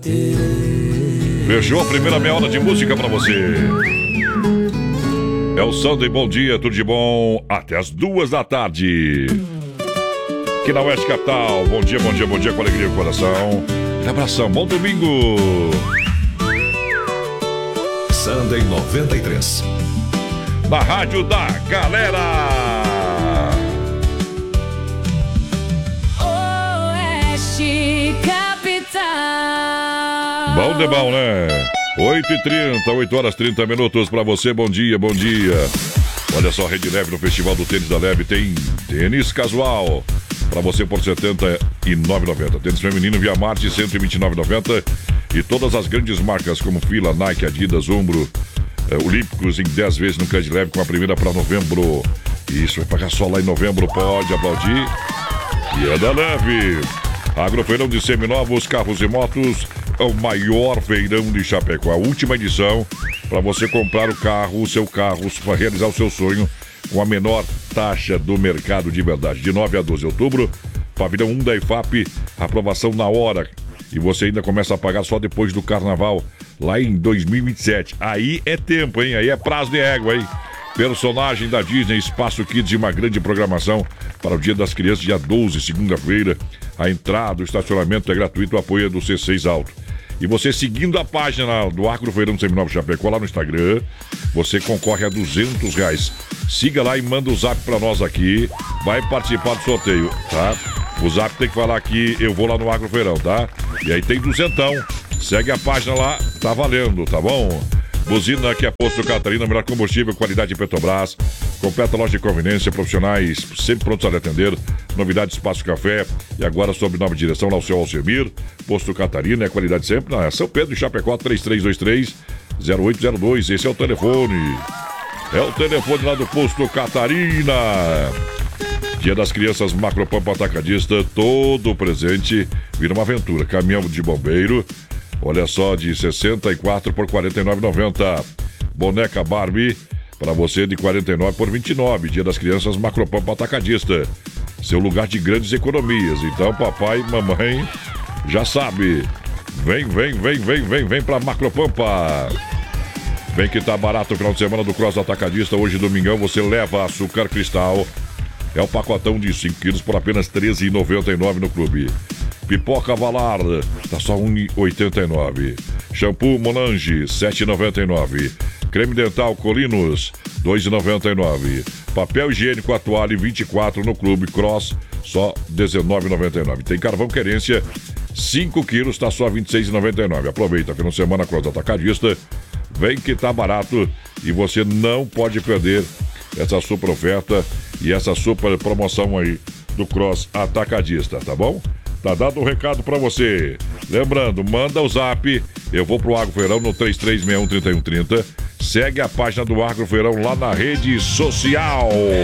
Fechou a primeira meia hora de música pra você. É o Sunday, bom dia, tudo de bom até as 2 da tarde. Aqui na Oeste Capital, bom dia, bom dia, bom dia, com alegria no coração. Abração, bom domingo. Sunday 93. Na Rádio da Galera. Oeste Capital. Bom de bom, né? 8h30, 8 horas 30 minutos pra você, bom dia, bom dia. Olha só, Rede Leve no Festival do Tênis da Leve tem tênis casual pra você por R$ 79,90. Tênis feminino Via Marte, R$ 129,90. E todas as grandes marcas como Fila, Nike, Adidas, Umbro, Olímpicos em 10 vezes no Crédito Leve com a primeira para novembro. Isso, vai pagar só lá em novembro, pode aplaudir. E é da Leve. Agrofeirão de Seminovos, Carros e Motos, é o maior feirão de Chapecó. A última edição para você comprar o carro, o seu carro, para realizar o seu sonho com a menor taxa do mercado de verdade. De 9 a 12 de outubro, pavilhão 1 da IFAP, aprovação na hora. E você ainda começa a pagar só depois do carnaval, lá em 2027. Aí é tempo, hein? Aí é prazo de égua, hein? Personagem da Disney, Espaço Kids e uma grande programação para o Dia das Crianças, dia 12, segunda-feira. A entrada, o estacionamento é gratuito, o apoio é do C6 Alto. E você seguindo a página do Agrofeirão Seminovos Chapecó lá no Instagram, você concorre a R$200. Siga lá e manda o zap para nós aqui, vai participar do sorteio, tá? O zap tem que falar que eu vou lá no Agrofeirão, tá? E aí tem duzentão. Segue a página lá, tá valendo, tá bom? Buzina, que é Posto Catarina, melhor combustível, qualidade Petrobras. Completa loja de conveniência, profissionais sempre prontos a lhe atender. Novidade Espaço Café. E agora sob nova direção lá o seu Alcemir. Posto Catarina, é qualidade sempre na São Pedro e Chapecó, 3323-0802. Esse é o telefone. É o telefone lá do Posto Catarina. Dia das Crianças, Macropampa Atacadista, todo presente vira uma aventura. Caminhão de bombeiro, olha só, de 64 por R$ 49,90. Boneca Barbie, para você de 49 por 29. Dia das Crianças, Macropampa Atacadista. Seu lugar de grandes economias. Então, papai e mamãe já sabe. Vem pra Macropampa. Vem que tá barato o final de semana do Cross Atacadista. Hoje, domingão, você leva açúcar cristal. É o pacotão de 5 quilos por apenas R$ 13,99 no clube. Pipoca Valar, tá só R$ 1,89. Shampoo Monange, R$ 7,99. Creme dental Colinos, R$ 2,99. Papel higiênico Atuale, 24 no clube Cross, só R$ 19,99. Tem carvão Querência, 5 quilos, tá só R$ 26,99. Aproveita, final de semana Cross Atacadista. Vem que tá barato e você não pode perder essa super oferta e essa super promoção aí do Cross Atacadista, tá bom? Tá dado um recado pra você. Lembrando, manda o zap, eu vou pro Agrofeirão no 3361-3130. Segue a página do Agrofeirão lá na rede social.